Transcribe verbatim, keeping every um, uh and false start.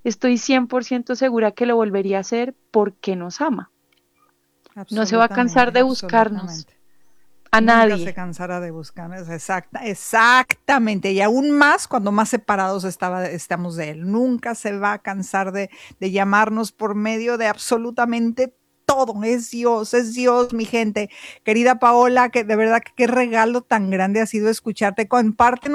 estoy cien por ciento segura que lo volvería a hacer porque nos ama. No se va a cansar Absolutamente, de buscarnos absolutamente. a Nunca se nadie. cansará de buscarnos, exacta, exactamente, y aún más cuando más separados estaba, estamos de Él. Nunca se va a cansar de, de llamarnos por medio de absolutamente todo. Es Dios, es Dios, mi gente. Querida Paola, que de verdad que qué regalo tan grande ha sido escucharte. Compártenos